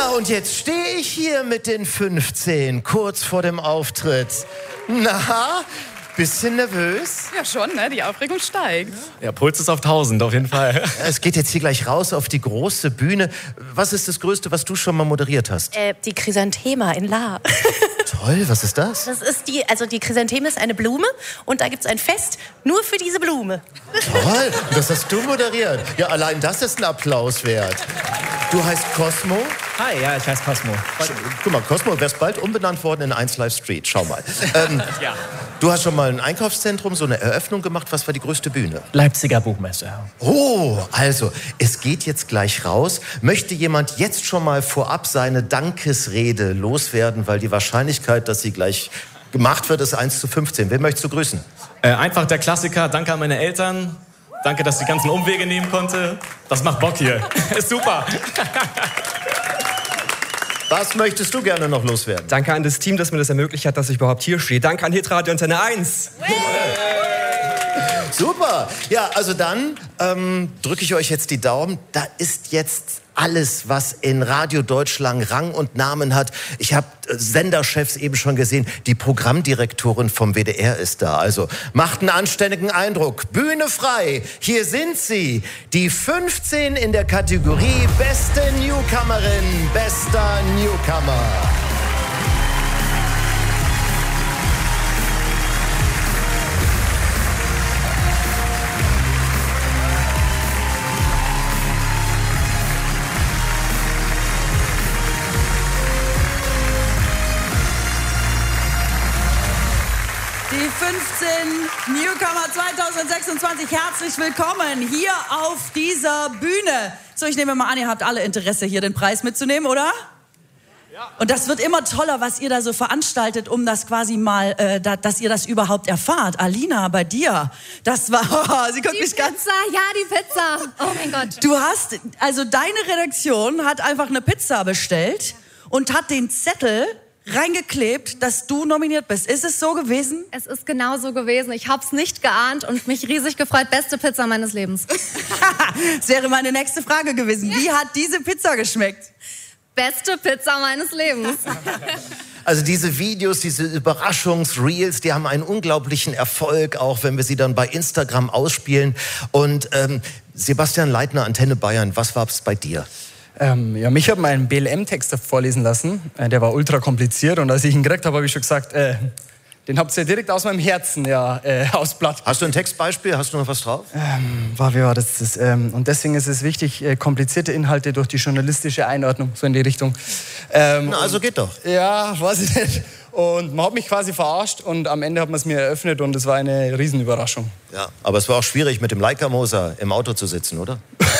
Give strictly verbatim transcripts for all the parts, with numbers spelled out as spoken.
Ja, und jetzt stehe ich hier mit den fünfzehn, kurz vor dem Auftritt. Na, bisschen nervös? Ja, schon, ne? Die Aufregung steigt. Ja, Puls ist auf tausend, auf jeden Fall. Es geht jetzt hier gleich raus auf die große Bühne. Was ist das Größte, was du schon mal moderiert hast? Äh, die Chrysanthema in La. Toll, was ist das? Das ist die, also die Chrysantheme ist eine Blume und da gibt's ein Fest nur für diese Blume. Toll, das hast du moderiert. Ja, allein das ist ein Applaus wert. Du heißt Cosmo? Hi, ja, ich heiße Cosmo. Guck mal, Cosmo wärst bald umbenannt worden in eins Live Street. Schau mal. Ähm, Ja. Du hast schon mal ein Einkaufszentrum, so eine Eröffnung gemacht. Was war die größte Bühne? Leipziger Buchmesse. Oh, also, es geht jetzt gleich raus. Möchte jemand jetzt schon mal vorab seine Dankesrede loswerden, weil die Wahrscheinlichkeit, dass sie gleich gemacht wird, ist eins zu fünfzehn. Wen möchtest du grüßen? Äh, einfach der Klassiker. Danke an meine Eltern. Danke, dass ich die ganzen Umwege nehmen konnte. Das macht Bock hier. Ist super. Was möchtest du gerne noch loswerden? Danke an das Team, das mir das ermöglicht hat, dass ich überhaupt hier stehe. Danke an Hitradio Antenne eins. Super. Ja, also dann ähm, drücke ich euch jetzt die Daumen. Da ist jetzt alles, was in Radio Deutschland Rang und Namen hat. Ich habe äh, Senderchefs eben schon gesehen. Die Programmdirektorin vom W D R ist da. Also macht einen anständigen Eindruck. Bühne frei. Hier sind sie. Die fünfzehn in der Kategorie Beste Newcomerin, bester Newcomer. Die fünfzehn Newcomer zweitausendsechsundzwanzig, herzlich willkommen hier auf dieser Bühne. So, ich nehme mal an, ihr habt alle Interesse, hier den Preis mitzunehmen, oder? Ja. Und das wird immer toller, was ihr da so veranstaltet, um das quasi mal, äh, da, dass ihr das überhaupt erfahrt. Alina, bei dir, das war, oh, sie guckt Die mich ganz... Pizza, ja, die Pizza. Oh mein Gott. Du hast, also deine Redaktion hat einfach eine Pizza bestellt und hat den Zettel reingeklebt, dass du nominiert bist. Ist es so gewesen? Es ist genau so gewesen. Ich hab's nicht geahnt und mich riesig gefreut. Beste Pizza meines Lebens. Das wäre meine nächste Frage gewesen. Wie hat diese Pizza geschmeckt? Beste Pizza meines Lebens. Also diese Videos, diese Überraschungsreels, die haben einen unglaublichen Erfolg, auch wenn wir sie dann bei Instagram ausspielen. Und ähm, Sebastian Leitner, Antenne Bayern, was war es bei dir? Ähm, ja, mich hat mein B L M-Text vorlesen lassen. Äh, der war ultra kompliziert und als ich ihn gekriegt habe, habe ich schon gesagt, äh, den habt ihr direkt aus meinem Herzen, ja, äh, aus Blatt. Hast du ein Textbeispiel? Hast du noch was drauf? Ähm, war, wie war das? das ähm, und deswegen ist es wichtig, äh, komplizierte Inhalte durch die journalistische Einordnung, so in die Richtung. Ähm, Na, also und, geht doch. Ja, weiß ich nicht. Und man hat mich quasi verarscht und am Ende hat man es mir eröffnet und es war eine Riesenüberraschung. Ja, aber es war auch schwierig, mit dem Leica-Moser im Auto zu sitzen, oder?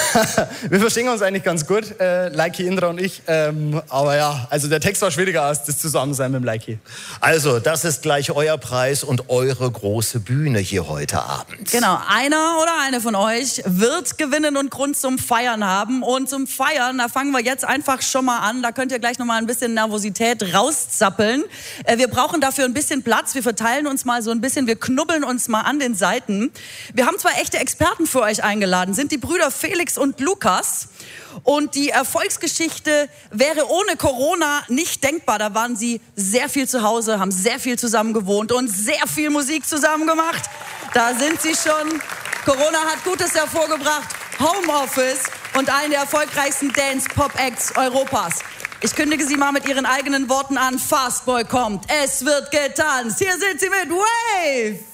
Wir verstehen uns eigentlich ganz gut, äh, Leiki, Indra und ich. Ähm, aber ja, also der Text war schwieriger als das Zusammensein mit dem Leiki. Also, das ist gleich euer Preis und eure große Bühne hier heute Abend. Genau, einer oder eine von euch wird gewinnen und Grund zum Feiern haben. Und zum Feiern, da fangen wir jetzt einfach schon mal an. Da könnt ihr gleich noch mal ein bisschen Nervosität rauszappeln. Äh, wir brauchen dafür ein bisschen Platz. Wir verteilen uns mal so ein bisschen, wir knubbeln uns mal an den Seiten. Wir haben zwei echte Experten für euch eingeladen, sind die Brüder Felix und Lukas. Und die Erfolgsgeschichte wäre ohne Corona nicht denkbar. Da waren sie sehr viel zu Hause, haben sehr viel zusammen gewohnt und sehr viel Musik zusammen gemacht. Da sind sie schon. Corona hat Gutes hervorgebracht. Homeoffice und einen der erfolgreichsten Dance-Pop-Acts Europas. Ich kündige sie mal mit ihren eigenen Worten an. Fastboy kommt, es wird getanzt. Hier sind sie mit Wave.